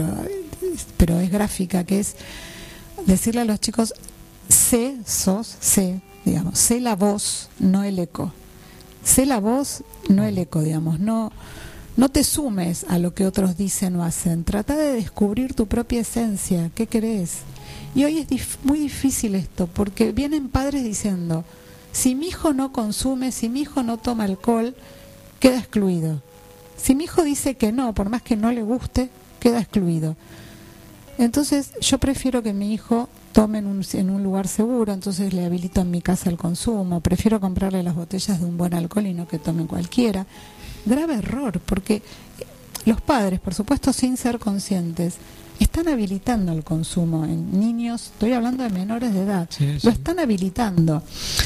pero es gráfica, que es decirle a los chicos: sé la voz, no el eco. Sé la voz, no el eco, digamos. No te sumes a lo que otros dicen o hacen. Trata de descubrir tu propia esencia. ¿Qué querés? Y hoy es muy difícil esto, porque vienen padres diciendo: si mi hijo no consume, si mi hijo no toma alcohol, queda excluido. Si mi hijo dice que no, por más que no le guste, queda excluido. Entonces yo prefiero que mi hijo tome en un lugar seguro, entonces le habilito en mi casa el consumo. Prefiero comprarle las botellas de un buen alcohol y no que tomen cualquiera. Grave error, porque los padres, por supuesto sin ser conscientes, están habilitando el consumo en niños. Estoy hablando de menores de edad. Sí. Lo están habilitando.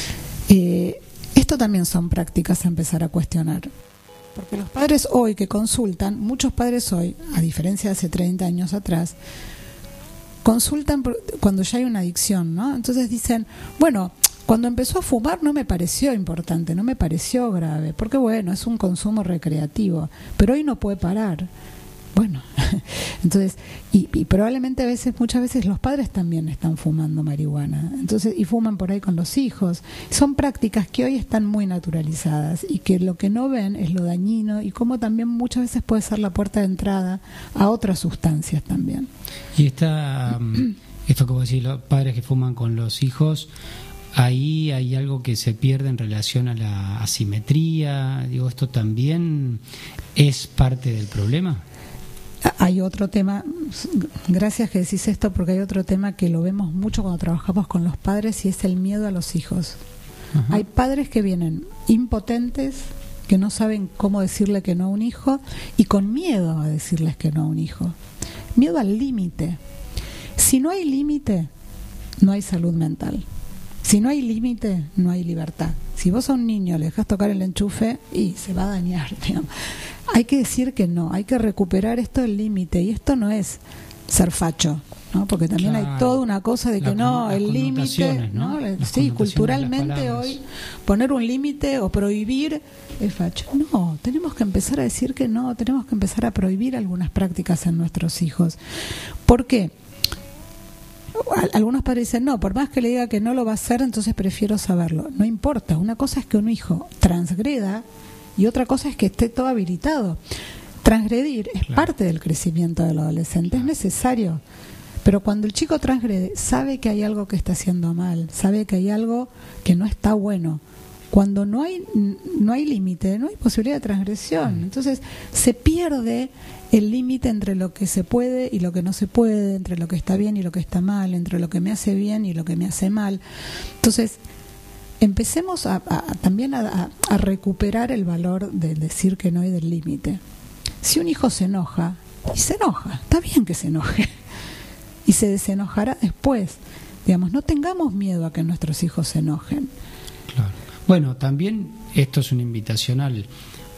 Esto también son prácticas a empezar a cuestionar. Porque los padres hoy que consultan, muchos padres hoy, a diferencia de hace 30 años atrás, consultan cuando ya hay una adicción, ¿no? Entonces dicen: bueno, cuando empezó a fumar no me pareció importante, no me pareció grave, porque bueno, es un consumo recreativo, pero hoy no puede parar. Bueno, entonces, y probablemente muchas veces los padres también están fumando marihuana, entonces, y fuman por ahí con los hijos. Son prácticas que hoy están muy naturalizadas y que lo que no ven es lo dañino, y cómo también muchas veces puede ser la puerta de entrada a otras sustancias también. Y esto que vos decís, los padres que fuman con los hijos, ahí hay algo que se pierde en relación a la asimetría. Digo, ¿esto también es parte del problema? Hay otro tema, gracias que decís esto, porque hay otro tema que lo vemos mucho cuando trabajamos con los padres, y es el miedo a los hijos. Ajá. Hay padres que vienen impotentes, que no saben cómo decirle que no a un hijo, y con miedo a decirles que no a un hijo. Miedo al límite. Si no hay límite, no hay salud mental. Si no hay límite, no hay libertad. Si vos a un niño le dejás tocar el enchufe, y se va a dañar, digamos. Hay que decir que no, hay que recuperar esto del límite, y esto no es ser facho, ¿no? Porque también hay toda una cosa de que no, el límite, ¿no? Sí, culturalmente hoy poner un límite o prohibir es facho. No, tenemos que empezar a decir que no, tenemos que empezar a prohibir algunas prácticas en nuestros hijos. ¿Por qué? Algunos padres dicen: no, por más que le diga que no lo va a hacer, entonces prefiero saberlo. No importa, una cosa es que un hijo transgreda y otra cosa es que esté todo habilitado. Transgredir es parte del crecimiento del adolescente, es necesario. Pero cuando el chico transgrede, sabe que hay algo que está haciendo mal, sabe que hay algo que no está bueno. Cuando no hay límite, no hay posibilidad de transgresión. Entonces se pierde el límite entre lo que se puede y lo que no se puede, entre lo que está bien y lo que está mal, entre lo que me hace bien y lo que me hace mal. Entonces empecemos también a recuperar el valor de decir que no y del límite. Si un hijo se enoja, y se enoja, está bien que se enoje, y se desenojará después. Digamos, no tengamos miedo a que nuestros hijos se enojen. Claro. Bueno, también esto es una invitación al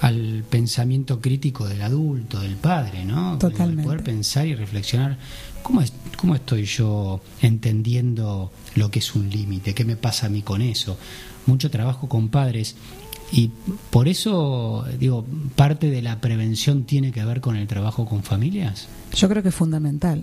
pensamiento crítico del adulto, del padre, ¿no? Totalmente. De poder pensar y reflexionar: ¿cómo estoy yo entendiendo lo que es un límite? ¿Qué me pasa a mí con eso? Mucho trabajo con padres, y por eso, digo, parte de la prevención tiene que ver con el trabajo con familias. Yo creo que es fundamental.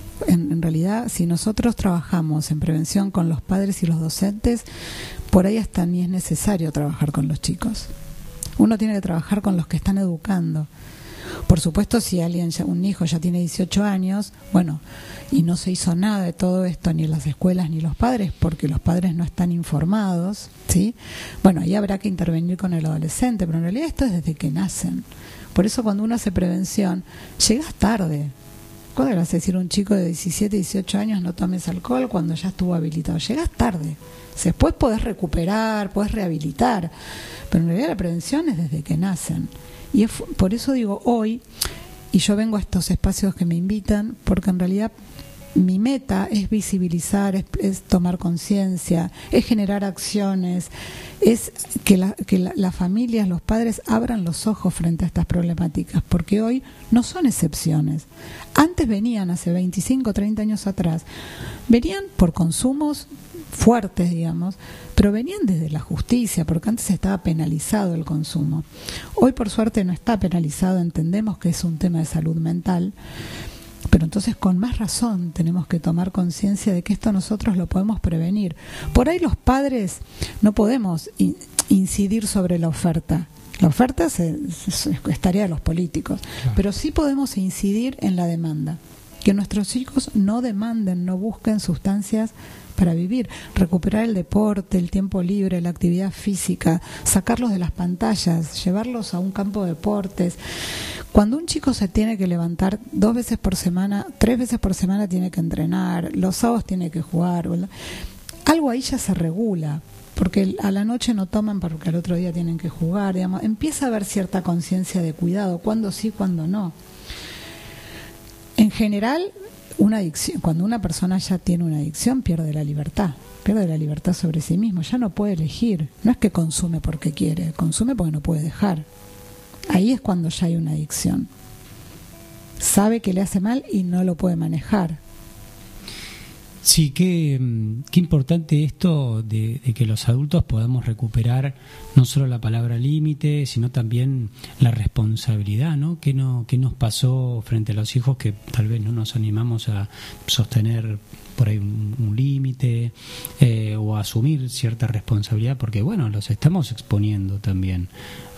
En realidad, si nosotros trabajamos en prevención con los padres y los docentes, por ahí hasta ni es necesario trabajar con los chicos. Uno tiene que trabajar con los que están educando. Por supuesto, si un hijo ya tiene 18 años, bueno, y no se hizo nada de todo esto, ni en las escuelas ni los padres, porque los padres no están informados, ¿sí? Bueno, ahí habrá que intervenir con el adolescente, pero en realidad esto es desde que nacen. Por eso cuando uno hace prevención, llegas tarde. ¿Cuándo le vas a decir a un chico de 17, 18 años no tomes alcohol cuando ya estuvo habilitado? Llegas tarde. Después podés recuperar, podés rehabilitar, pero en realidad la prevención es desde que nacen. Y por eso digo hoy, y yo vengo a estos espacios que me invitan, porque en realidad mi meta es visibilizar, es tomar conciencia, es generar acciones, es que las familias, los padres abran los ojos frente a estas problemáticas, porque hoy no son excepciones. Antes venían, hace 25, 30 años atrás, venían por consumos fuertes, digamos, pero venían desde la justicia, porque antes estaba penalizado el consumo. Hoy, por suerte, no está penalizado, entendemos que es un tema de salud mental, Pero entonces con más razón tenemos que tomar conciencia de que esto nosotros lo podemos prevenir. Por ahí los padres no podemos incidir sobre la oferta. La oferta es tarea de los políticos, claro. Pero sí podemos incidir en la demanda. Que nuestros hijos no demanden, no busquen sustancias para vivir, recuperar el deporte, el tiempo libre, la actividad física, sacarlos de las pantallas, llevarlos a un campo de deportes. Cuando un chico se tiene que levantar 2 veces por semana, 3 veces por semana tiene que entrenar, los sábados tiene que jugar, ¿verdad? Algo ahí ya se regula, porque a la noche no toman porque al otro día tienen que jugar, digamos. Empieza a haber cierta conciencia de cuidado, cuándo sí, cuándo no. En general, una adicción, cuando una persona ya tiene una adicción, pierde la libertad sobre sí mismo, ya no puede elegir. No es que consume porque quiere, consume porque no puede dejar. Ahí es cuando ya hay una adicción. Sabe que le hace mal y no lo puede manejar. Sí, qué importante esto de que los adultos podamos recuperar no solo la palabra límite, sino también la responsabilidad, ¿no? ¿Qué nos pasó frente a los hijos que tal vez no nos animamos a sostener por ahí un límite o a asumir cierta responsabilidad? Porque, bueno, los estamos exponiendo también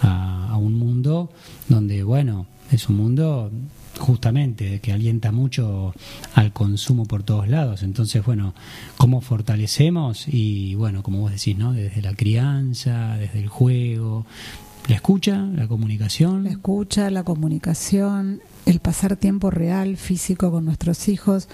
a un mundo donde, bueno, es un mundo justamente que alienta mucho al consumo por todos lados. Entonces, bueno, ¿cómo fortalecemos? Y bueno, como vos decís, ¿no? Desde la crianza, desde el juego, la escucha, la comunicación. La escucha, la comunicación, el pasar tiempo real, físico con nuestros hijos.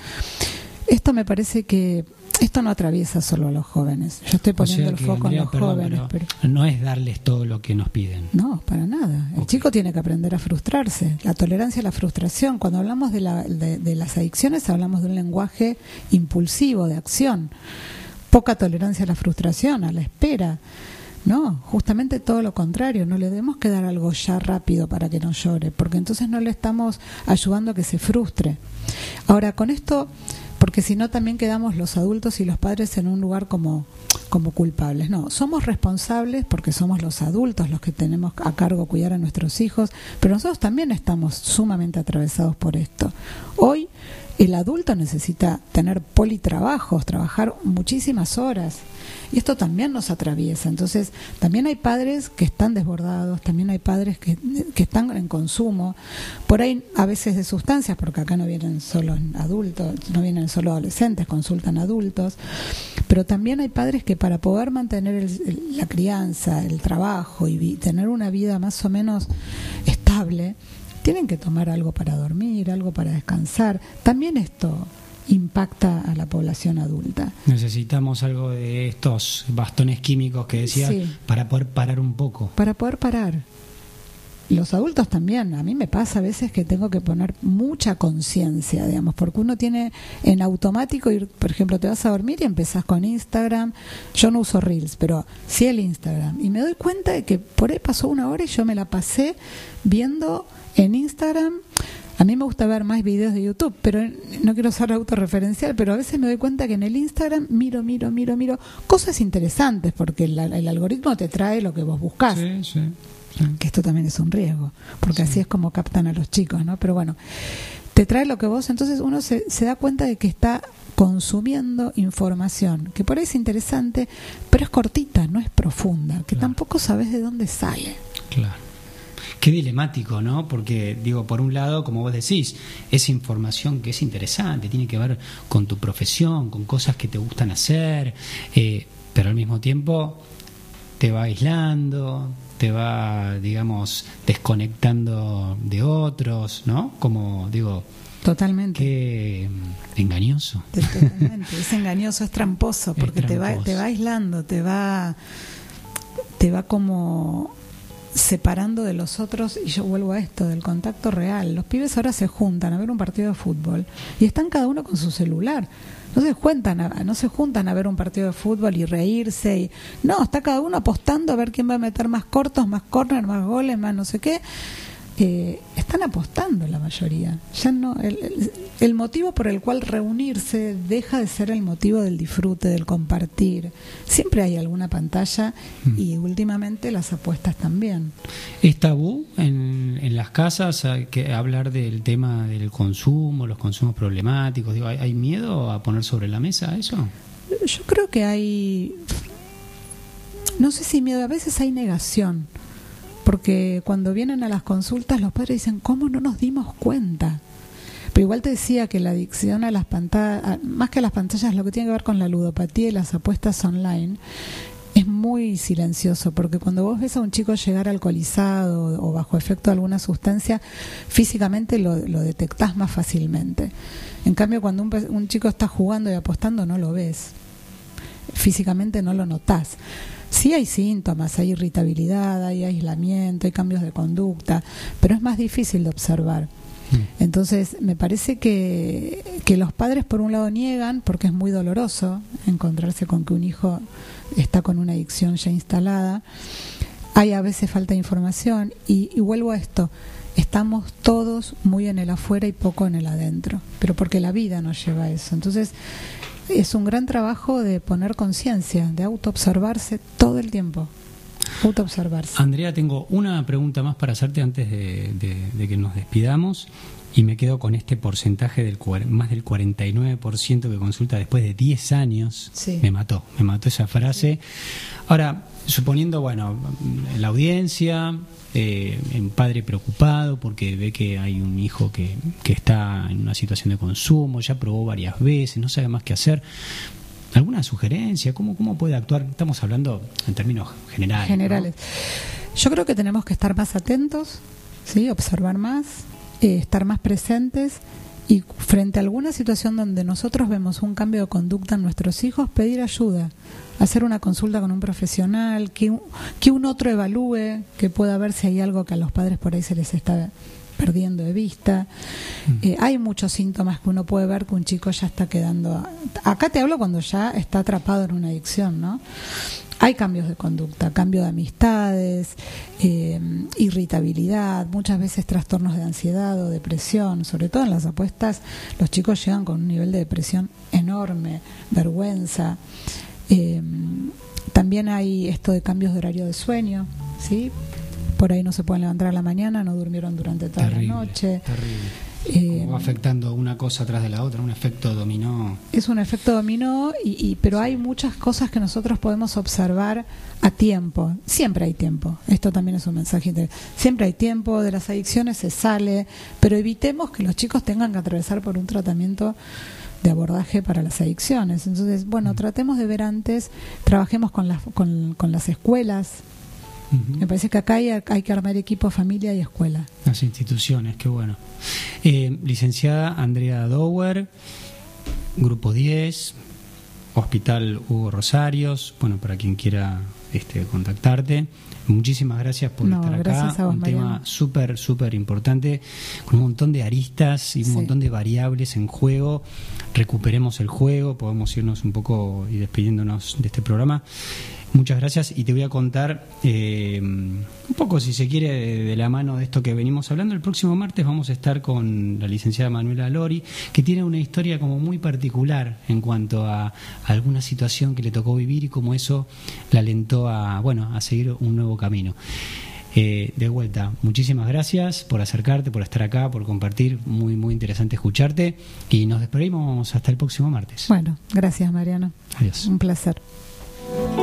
Esto me parece que esto no atraviesa solo a los jóvenes. Yo estoy poniendo el foco en los jóvenes. Pero no es darles todo lo que nos piden. No, para nada. El chico tiene que aprender a frustrarse. La tolerancia a la frustración. Cuando hablamos de las adicciones, hablamos de un lenguaje impulsivo, de acción. Poca tolerancia a la frustración, a la espera. No, justamente todo lo contrario. No le debemos que dar algo ya rápido para que no llore, porque entonces no le estamos ayudando a que se frustre. Ahora, con esto, porque si no también quedamos los adultos y los padres en un lugar como culpables. No, somos responsables porque somos los adultos los que tenemos a cargo cuidar a nuestros hijos, pero nosotros también estamos sumamente atravesados por esto. Hoy el adulto necesita tener politrabajos, trabajar muchísimas horas, y esto también nos atraviesa. Entonces también hay padres que están desbordados, también hay padres que están en consumo, por ahí a veces de sustancias, porque acá no vienen solo adultos, no vienen solo adolescentes, consultan adultos, pero también hay padres que para poder mantener la crianza, el trabajo y tener una vida más o menos estable, tienen que tomar algo para dormir, algo para descansar. También esto impacta a la población adulta. Necesitamos algo de estos bastones químicos que decía, sí, para poder parar un poco. Para poder parar. Los adultos también. A mí me pasa a veces que tengo que poner mucha conciencia, digamos, porque uno tiene en automático ir, por ejemplo, te vas a dormir y empezás con Instagram. Yo no uso Reels, pero sí el Instagram. Y me doy cuenta de que por ahí pasó 1 hora y yo me la pasé viendo en Instagram. A mí me gusta ver más videos de YouTube, pero no quiero ser autorreferencial, pero a veces me doy cuenta que en el Instagram miro cosas interesantes, porque el algoritmo te trae lo que vos buscás. Sí. Que esto también es un riesgo, porque así es como captan a los chicos, ¿no? Pero bueno, te trae lo que vos, entonces uno se da cuenta de que está consumiendo información, que por ahí es interesante, pero es cortita, no es profunda, que tampoco sabes de dónde sale. Claro. Qué dilemático, ¿no? Porque, digo, por un lado, como vos decís, es información que es interesante, tiene que ver con tu profesión, con cosas que te gustan hacer, pero al mismo tiempo te va aislando, te va, digamos, desconectando de otros, ¿no? Como, digo... Totalmente. Qué engañoso. Totalmente. Es engañoso, es tramposo, porque te va aislando, te va como separando de los otros. Y yo vuelvo a esto del contacto real. Los pibes ahora se juntan a ver un partido de fútbol y están cada uno con su celular. No se juntan a ver un partido de fútbol y reírse. No, está cada uno apostando a ver quién va a meter más cortos, más córner, más goles, más no sé qué. están apostando la mayoría. Ya no, el motivo por el cual reunirse deja de ser el motivo del disfrute, del compartir. Siempre hay alguna pantalla y últimamente las apuestas también. ¿Es tabú en las casas que hablar del tema del consumo, los consumos problemáticos? Digo, ¿hay miedo a poner sobre la mesa eso? Yo creo que hay, no sé si miedo, a veces hay negación. Porque cuando vienen a las consultas los padres dicen, ¿cómo no nos dimos cuenta? Pero igual te decía que la adicción a las pantallas, más que a las pantallas, lo que tiene que ver con la ludopatía y las apuestas online, es muy silencioso, porque cuando vos ves a un chico llegar alcoholizado o bajo efecto de alguna sustancia, físicamente lo detectás más fácilmente. En cambio, cuando un chico está jugando y apostando, no lo ves. Físicamente no lo notás. Sí hay síntomas, hay irritabilidad, hay aislamiento, hay cambios de conducta, pero es más difícil de observar. Entonces, me parece que los padres por un lado niegan, porque es muy doloroso encontrarse con que un hijo está con una adicción ya instalada. Hay a veces falta de información y vuelvo a esto, estamos todos muy en el afuera y poco en el adentro, pero porque la vida nos lleva a eso. Entonces, es un gran trabajo de poner conciencia, de autoobservarse todo el tiempo. Autoobservarse. Andrea, tengo una pregunta más para hacerte antes de que nos despidamos, y me quedo con este porcentaje del más del 49% que consulta después de 10 años. Sí. Me mató esa frase. Ahora, suponiendo, bueno, la audiencia, un padre preocupado porque ve que hay un hijo que está en una situación de consumo, ya probó varias veces, no sabe más qué hacer. ¿Alguna sugerencia? ¿Cómo puede actuar? Estamos hablando en términos generales. ¿No? Yo creo que tenemos que estar más atentos, ¿sí? Observar más, estar más presentes y frente a alguna situación donde nosotros vemos un cambio de conducta en nuestros hijos, pedir ayuda, hacer una consulta con un profesional, que un otro evalúe, que pueda ver si hay algo que a los padres por ahí se les está perdiendo de vista. Hay muchos síntomas que uno puede ver que un chico ya está quedando. Acá te hablo cuando ya está atrapado en una adicción, ¿no? Hay cambios de conducta, cambio de amistades, irritabilidad, muchas veces trastornos de ansiedad o depresión. Sobre todo en las apuestas, los chicos llegan con un nivel de depresión enorme, vergüenza. También hay esto de cambios de horario de sueño, ¿sí? Por ahí no se pueden levantar a la mañana, no durmieron durante toda la noche. Terrible. Como va afectando una cosa atrás de la otra, un efecto dominó. Es un efecto dominó, pero hay muchas cosas que nosotros podemos observar a tiempo. Siempre hay tiempo. Esto también es un mensaje. Siempre hay tiempo, de las adicciones se sale, pero evitemos que los chicos tengan que atravesar por un tratamiento de abordaje para las adicciones. Entonces, bueno, tratemos de ver antes, trabajemos con las escuelas. Me parece que acá hay que armar equipo, familia y escuela. Las instituciones, qué bueno. Licenciada Andrea Dower, Grupo 10, Hospital Hugo Rosarios, bueno, para quien quiera contactarte. Muchísimas gracias por estar acá. Gracias a vos, un Mariano. tema súper importante, con un montón de aristas y un montón de variables en juego. Recuperemos el juego, podemos irnos un poco y despidiéndonos de este programa. Muchas gracias, y te voy a contar un poco, si se quiere, de la mano de esto que venimos hablando. El próximo martes vamos a estar con la licenciada Manuela Lori, que tiene una historia como muy particular en cuanto a alguna situación que le tocó vivir y cómo eso la alentó a seguir un nuevo camino. De vuelta, muchísimas gracias por acercarte, por estar acá, por compartir. Muy, muy interesante escucharte, y nos despedimos hasta el próximo martes. Bueno, gracias, Mariano. Adiós. Un placer.